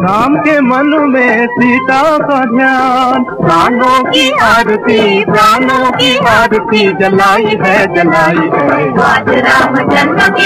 राम के मन में सीता का ध्यान, प्राणों की आरती जलाई है, जलाई है। आज रामचंद्र